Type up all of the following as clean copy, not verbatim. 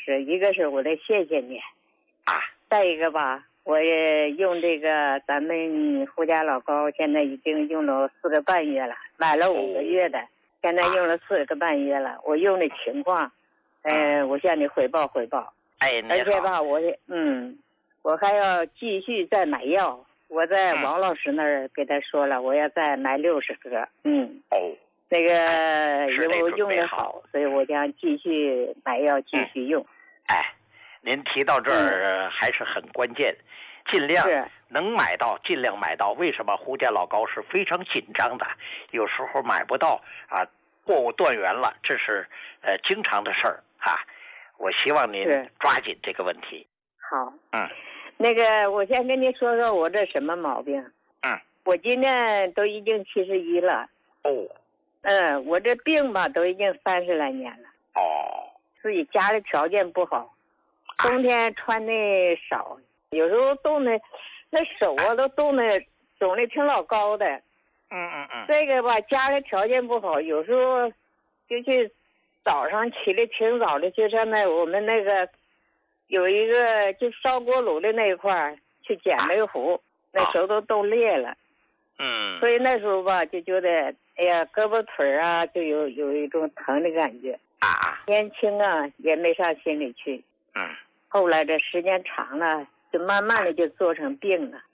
师，一个是我得谢谢你，再一个吧，我也用这个咱们胡家老高，现在已经用了4个半月了，买了5个月的，现在用了4个半月了。我用的情况，我向你汇报汇报。而且吧，我还要继续再买药。我在王老师那儿给他说了，我要再买60个。那个因为我用的好，所以我将继续买药，继续用。 您提到这儿还是很关键，尽量能买到尽量买到。为什么胡家老高是非常紧张的？有时候买不到啊，货物断源了，这是经常的事儿啊。我希望您抓紧这个问题。 好，那个我先跟您说说我这什么毛病。我今年都已经71了。我这病吧都已经30来年了。自己家里条件不好，冬天穿的少，有时候冻的那手啊都冻的肿的挺老高的。这个吧家里条件不好，有时候就去早上起来挺早的，就上那我们那个有一个就烧锅炉的那一块去捡煤糊，那手都冻裂了。所以那时候吧就觉得哎呀胳膊腿啊就有一种疼的感觉。年轻啊也没上心里去。后来这时间长了，就慢慢的就做成病了。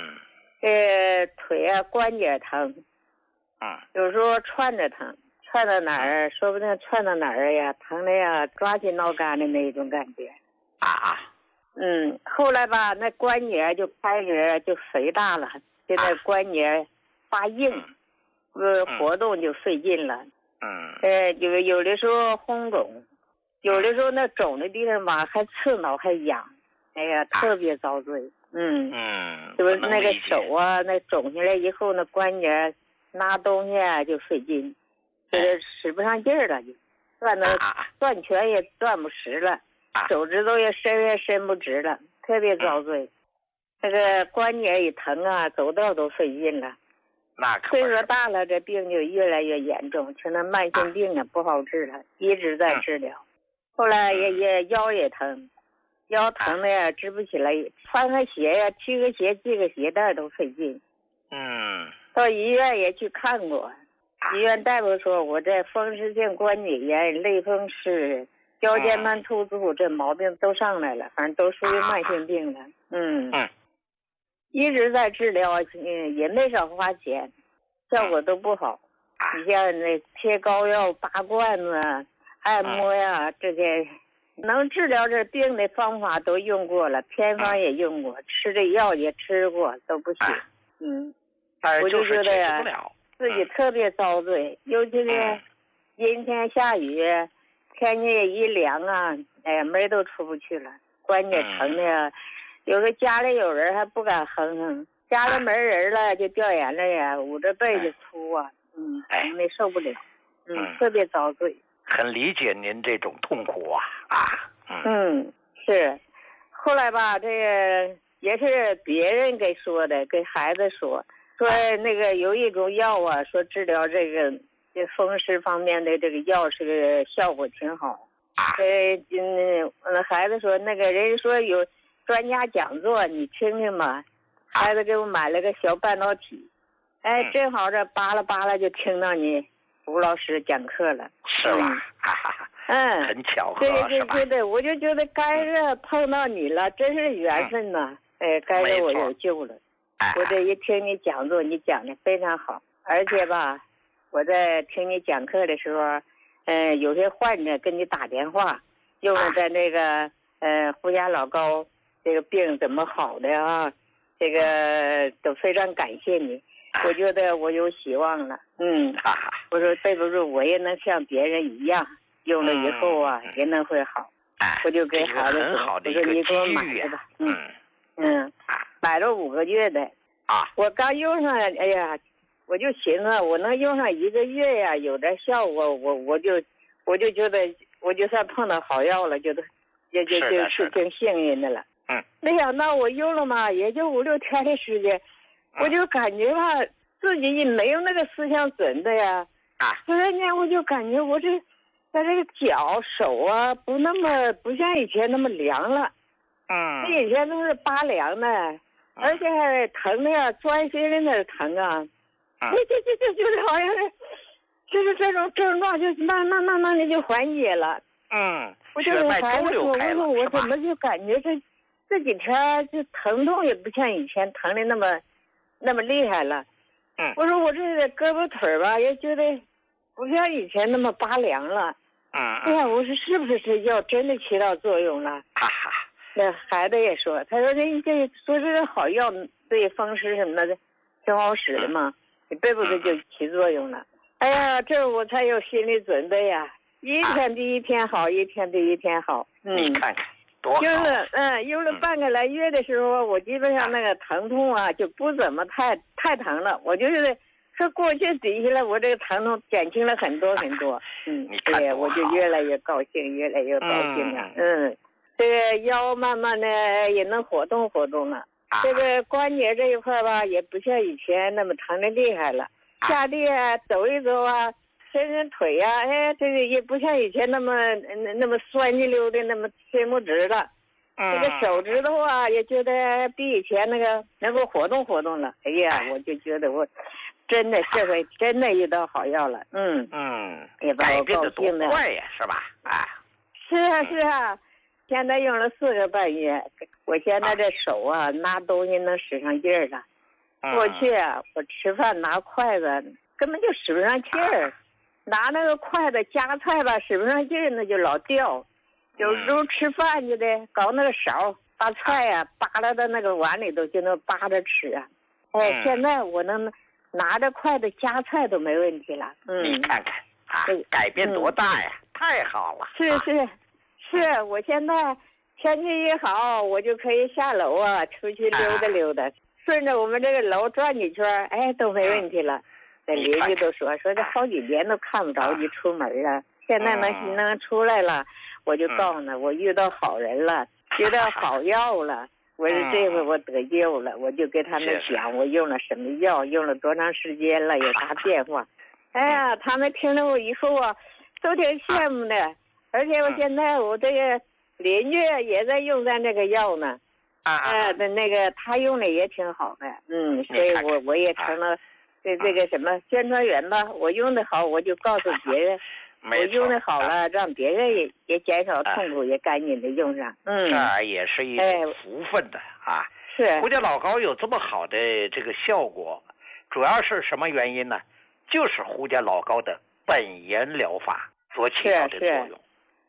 腿啊关节疼。有时候串着疼，串到哪儿，说不定串到哪儿呀，疼的呀，抓心挠肝的那种感觉。后来吧，那关节就开始就肥大了，现在关节发硬，活动就费劲了。有的时候红肿，有的时候那肿的地方吧还刺挠还痒，哎呀，特别遭罪。就是那个手啊，那肿下来以后，那关节拿东西啊就费劲，就是使不上劲儿了，就攥拳也攥不实了，手指头也伸不直了，特别遭罪。那个关节一疼啊，走道都费劲了。岁数大了，这病就越来越严重，成了慢性病了，不好治了，一直在治疗。后来也腰也疼，腰疼的呀直不起来，穿个鞋呀，踢个鞋系个鞋带都费劲。到医院也去看过，医院大夫说我这风湿性关节炎、类风湿、腰间盘突出这毛病都上来了，反正都属于慢性病了。一直在治疗，也没少花钱，效果都不好。你像那贴膏药、拔罐子、按摩呀，这些能治疗这病的方法都用过了，偏方也用过，吃的药也吃过，都不行。我就觉得呀，自己特别遭罪，尤其是阴天下雨，天气一凉啊，哎呀，门都出不去了，关节疼的呀。有时家里有人还不敢哼，家里没人了就掉眼泪呀，捂着背就哭啊，疼的受不了，特别遭罪。 很理解您这种痛苦啊。 是。后来吧，这个也是别人给说的，给孩子说那个有一种药啊，说治疗这风湿方面的这个药是个效果挺好。孩子说那个人说有专家讲座，你听听吧。孩子给我买了个小半导体，正好这扒拉就听到你吴老师讲课了。 是吧？很巧合，是吧？ 对，我就觉得该是碰到你了，真是缘分呐。该是我有救了。我这一听你讲座，你讲的非常好，而且吧，我在听你讲课的时候，有些患者跟你打电话，用了在那个胡家老高这个病怎么好的啊，这个都非常感谢你。我觉得我有希望了。我说对不住，我也能像别人一样，用了以后啊也能会好。我就给孩子说，我说你给我买的吧。买了5个月的。我刚用上，哎呀，我就寻思我能用上1个月呀，有点效果，我就觉得我就算碰到好药了，就是挺幸运的了。没想到我用了嘛，也就5、6天的时间，我就感觉吧自己也没有那个思想准的呀。突然间我就感觉我这他这个脚手啊不像以前那么凉了，以前都是拔凉的，而且还疼的呀，钻心的那疼啊，就是好像是，就是这种症状就慢的就缓解了。我就跟孩子说，我说我怎么就感觉这几天就疼痛也不像以前疼的那么厉害了。我说我这胳膊腿吧也觉得不像以前那么拔凉了。哎呀，我说是不是这药真的起到作用了？那孩子也说，他说这说这是好药，对风湿什么的挺好使的嘛，你背不得就起作用了。哎呀，这我才有心理准备呀，一天比一天好，一天比一天好。 你看看多好。 用了半个来月的时候，我基本上那个疼痛啊就不怎么太疼了，我就是说过去比起来，我这个疼痛减轻了很多很多。对，我就越来越高兴，越来越高兴了。这个腰慢慢的也能活动活动了。这个关节这一块吧，也不像以前那么疼的厉害了。下地啊，走一走啊，伸腿啊，哎，这个也不像以前那么酸溜溜的，那么伸不直了。这个手指头啊，也觉得比以前那个能够活动活动了。哎呀，我就觉得我真的这回真的遇到好药了。也把我高兴的。 快呀，是吧？ 是啊，现在用了4个半月，我现在这手啊，拿东西能使上劲儿了。过去啊，我吃饭拿筷子根本就使不上劲儿，拿那个筷子夹菜吧，使不上劲儿，那就老掉。有时候吃饭就得搞那个勺，把菜啊扒拉到那个碗里头，就能扒着吃啊。现在我能拿着筷子夹菜都没问题了。 你看看改变多大呀！太好了。 是，我现在天气一好，我就可以下楼啊，出去溜达溜达，顺着我们这个楼转几圈，哎，都没问题了。那邻居都说这好几年都看不着你出门了，现在能出来了，我就告诉他，我遇到好人了，遇到好药了。我说这回我得救了，我就给他们讲我用了什么药，用了多长时间了，有啥变化。哎呀，他们听了我以后啊，都挺羡慕的。而且我现在我这个邻居也在用咱这个药呢。那个他用的也挺好的。所以我也成了这个什么宣传员吧。我用的好，我就告诉别人。我用的好了，让别人也减少痛苦，也赶紧的用上。 这也是一种福分的啊。 是。 胡家老膏有这么好的这个效果，主要是什么原因呢？就是胡家老膏的本源疗法所起到的作用。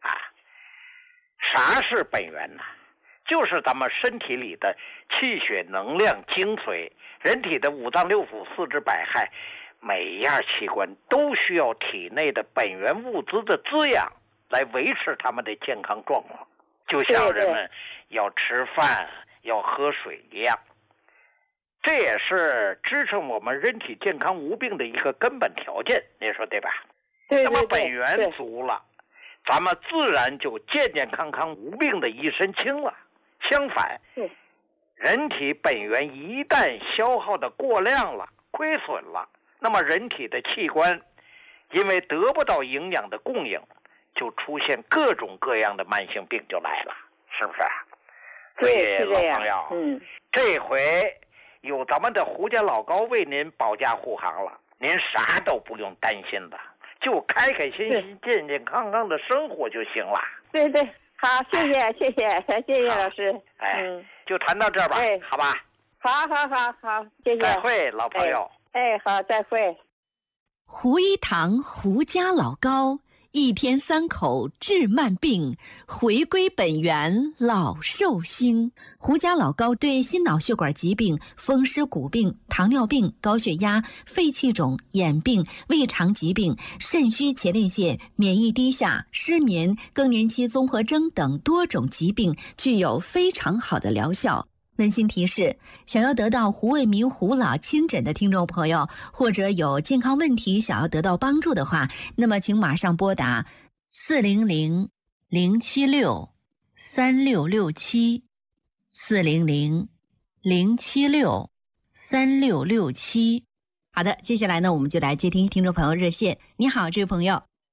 啥是本源呢？就是咱们身体里的气血能量精髓，人体的五脏六腑四肢百骸。每一样器官都需要体内的本源物资的滋养来维持他们的健康状况，就像人们要吃饭要喝水一样。这也是支撑我们人体健康无病的一个根本条件，你说对吧？那么本源足了，咱们自然就健健康康无病的一身轻了。相反，人体本源一旦消耗的过量了，亏损了，那么人体的器官因为得不到营养的供应，就出现各种各样的慢性病就来了，是不是？所以老朋友，这回有咱们的胡家老膏为您保驾护航了，您啥都不用担心了，就开开心心健健康康的生活就行了。 对，好，谢谢老师。 就谈到这儿吧，好吧？ 好，谢谢。 再会，老朋友。 好，再会。 胡一堂胡家老膏，1天3口治慢病，回归本源老寿星。胡家老膏对心脑血管疾病、风湿骨病、糖尿病、高血压、肺气肿、眼病、胃肠疾病、肾虚前列腺、免疫低下、失眠、更年期综合征等多种疾病具有非常好的疗效。温馨提示：想要得到胡卫民胡老亲诊的听众朋友，或者有健康问题想要得到帮助的话，那么请马上拨打400-076-3667 400-076-3667。好的，接下来呢，我们就来接听听众朋友热线。你好，这位朋友。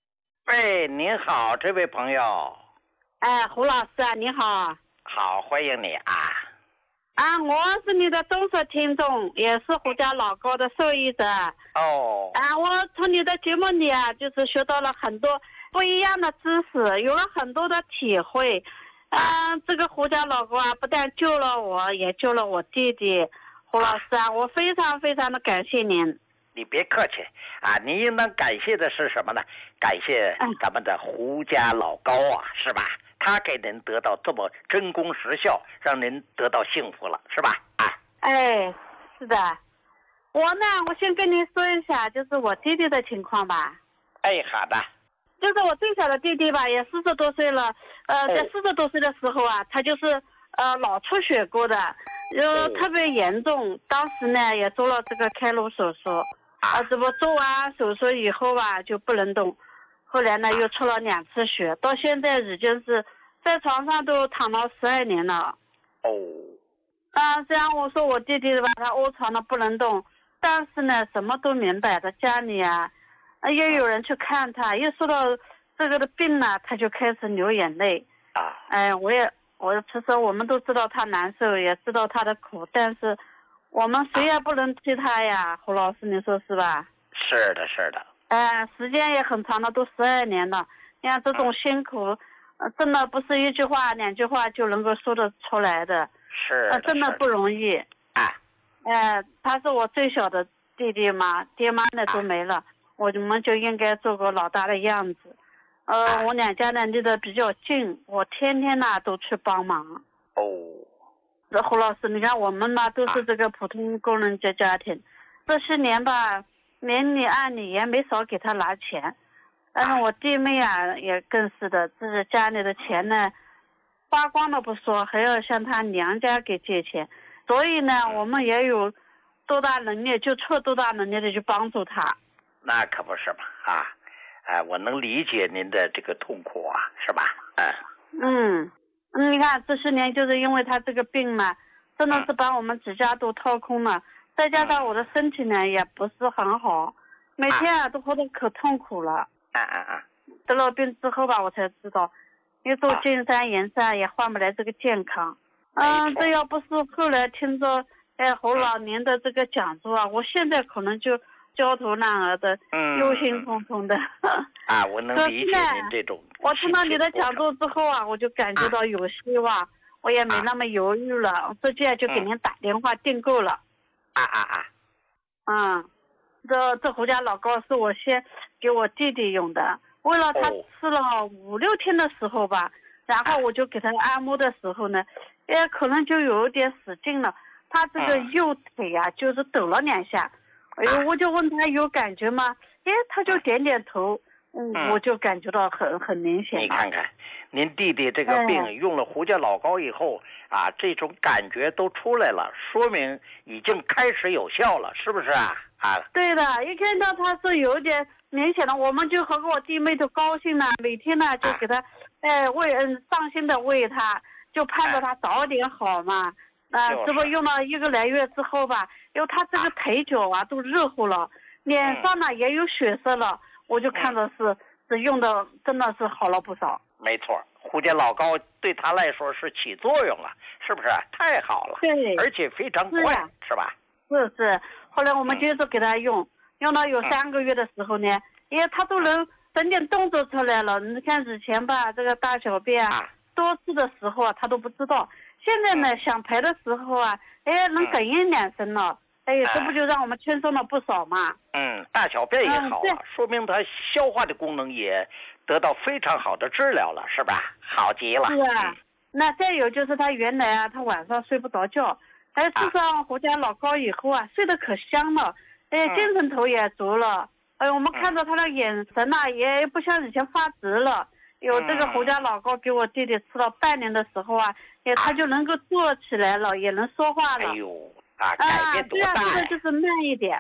喂，您好，这位朋友。 哎，胡老师啊，你好。 好，欢迎你啊。 啊，我是你的忠实听众，也是胡家老高的受益者。 哦。 啊，我从你的节目里啊，就是学到了很多不一样的知识，有了很多的体会。这个胡家老高啊，不但救了我，也救了我弟弟。胡老师啊，我非常非常的感谢您。 你别客气啊，您应当感谢的是什么呢？感谢咱们的胡家老高啊，是吧？他给您得到这么真功实效，让您得到幸福了，是吧？ 哎，是的。我先跟您说一下，就是我弟弟的情况吧。 哎，好的。 就是我最小的弟弟吧，也40多岁了。在40多岁的时候啊，他就是脑出血过的，特别严重。当时呢也做了这个开颅手术，这不做完手术以后吧就不能动，后来呢又出了2次血，到现在已经是在床上都躺了12年了。 哦。 虽然我说我弟弟吧，他卧床了不能动，但是呢什么都明白的，家里啊也有人去看他，一说到这个的病呢，他就开始流眼泪。其实我们都知道他难受，也知道他的苦，但是我们谁也不能替他呀，胡老师，你说是吧？ 是的，是的。 时间也很长了，都12年了。你看这种辛苦，真的不是一句话2句话就能够说得出来的。 是。 真的不容易。他是我最小的弟弟嘛，爹妈呢都没了。我们就应该做个老大的样子。我2家呢离得比较近，我天天都去帮忙。胡老师，你看我们都是这个普通工人阶家庭，这些年吧，明里暗里也没少给他拿钱。但是我弟妹也更是的，自己家里的钱呢花光了不说，还要向他娘家给借钱。所以呢，我们也有多大能力就出多大能力的去帮助他。 那可不是嘛我能理解您的这个痛苦啊，是吧？ 你看这些年就是因为他这个病嘛，真的是把我们几家都掏空了，再加上我的身体呢也不是很好，每天都活得可痛苦了。得了病之后吧，我才知道一走金山银山也换不来这个健康。这要不是后来听着侯老您的这个讲座啊，我现在可能就焦头烂额的，忧心忡忡的。 我能理解您这种。 我听到你的讲座之后啊，我就感觉到有希望，我也没那么犹豫了，直接就给您打电话订购了。这胡家老高是我先给我弟弟用的，为了他吃了5、6天的时候吧，然后我就给他按摩的时候呢，可能就有点使劲了，他这个右腿就是抖了2下。我就问他有感觉吗？他就点点头。我就感觉到很明显。 你看看，您弟弟这个病用了胡家老高以后这种感觉都出来了，说明已经开始有效了，是不是对的，一看到他是有点明显的，我们就和我弟妹都高兴了，每天呢就给他上心的喂他，就盼着他早点好嘛。这不用了1个来月之后吧，因为他这个腿脚都热乎了，脸上呢也有血色了，我就看着是用的真的是好了不少。 没错，胡家老高对他来说是起作用了，是不是？太好了。 对， 而且非常快，是吧？ 是。后来我们接着给他用到有3个月的时候呢，他都能整点动作出来了。你看以前吧，这个大小便多次的时候他都不知道。现在呢，想排的时候能哽咽2声了，这不就让我们轻松了不少嘛？ 大小便也好了，说明他消化的功能也得到非常好的治疗了，是吧？好极了。 是那再有就是他原来他晚上睡不着觉，吃上胡家老高以后睡得可香了，精神头也足了。我们看到他的眼神也不像以前发直了。有这个胡家老高给我弟弟吃了半年的时候他就能够坐起来了，也能说话了。 改变多大呀？ 这就是慢一点。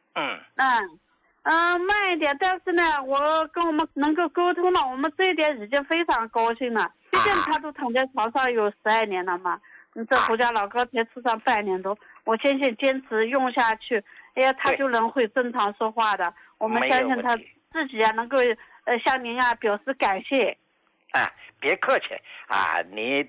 慢一点，但是呢，我跟我们能够沟通了，我们这一点已经非常高兴了。毕竟他都躺在床上有12年了嘛，这胡家老高才吃上半年多，我相信坚持用下去，他就能会正常说话的。我们相信他自己能够向您啊表示感谢。 别客气啊，你